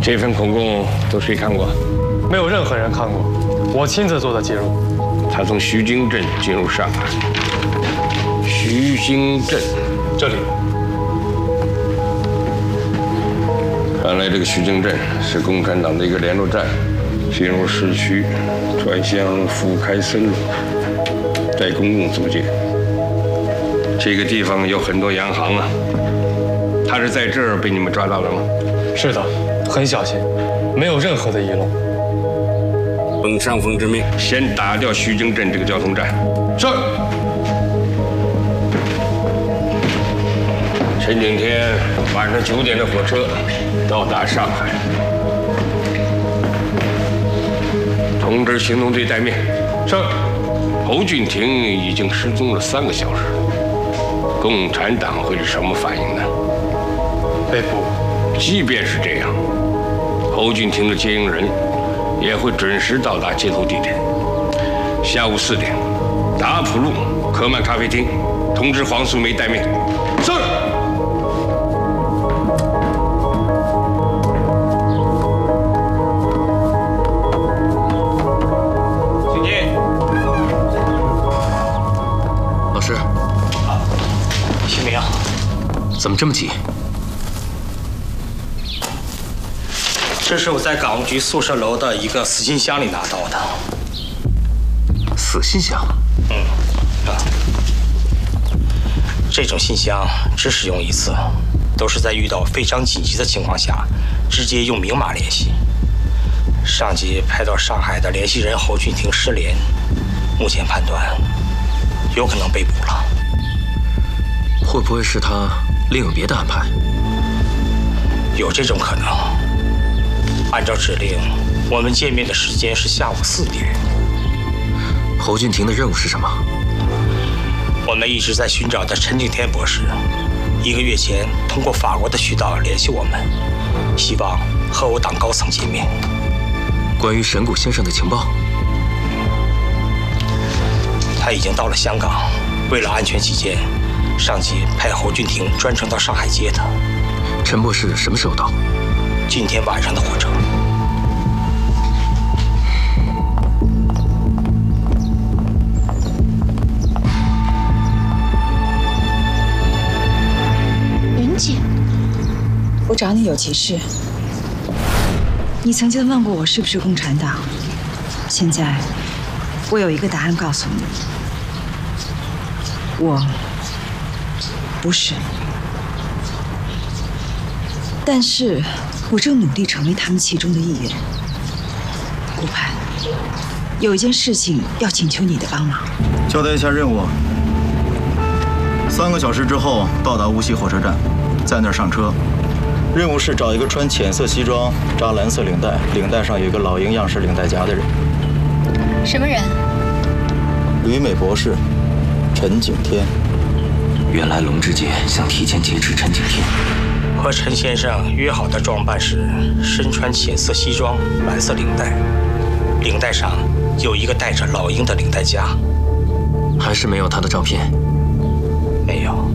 这份口供都谁看过？ 没有任何人看过，我亲自做的记录。 他从徐泾镇进入上海。徐泾镇， 这里。 看来这个徐泾镇是共产党的一个联络站。进入市区，转向福开森路，在公共租界。这个地方有很多洋行啊。他是在这儿被你们抓到了吗？ 是的，很小心，没有任何的遗漏。 奉上峰之命，先打掉徐泾镇这个交通站。 是。 陈景天晚上9点的火车到达上海。通知行动队待命。 是。 侯俊廷已经失踪了3个小时，共产党会是什么反应呢？ 被捕。 即便是这样，侯俊廷的接应人也会准时到达接头地点。下午4点，达普路科曼咖啡厅，通知黄素梅待命。是。 怎么这么急？ 这是我在港务局宿舍楼的一个死信箱里拿到的。 死信箱？ 这种信箱只使用1次，都是在遇到非常紧急的情况下，直接用明码联系。上级派到上海的联系人侯俊廷失联，目前判断有可能被捕了。 会不会是他另有别的安排？ 有这种可能。按照指令，我们见面的时间是下午4点。 侯俊廷的任务是什么？ 我们一直在寻找的陈景天博士，1个月前通过法国的渠道联系我们，希望和我党高层见面。 关于沈谷先生的情报？ 他已经到了香港，为了安全起见，上级派侯俊廷专程到上海接他。 陈博士什么时候到？ 今天晚上的火车。 云姐， 我找你有急事。你曾经问过我是不是共产党，现在我有一个答案告诉你，我不是。但是我正努力成为他们其中的一员。顾盼，有一件事情要请求你的帮忙。 交代一下任务：3个小时之后到达无锡火车站，在那儿上车。任务是找一个穿浅色西装、扎蓝色领带，领带上有一个老鹰样式领带夹的人。 什么人？ 旅美博士，陈景天。 原来龙之介想提前劫持陈景天。 和陈先生约好的装扮是身穿浅色西装、蓝色领带，领带上有一个带着老鹰的领带夹。 还是没有他的照片？ 没有。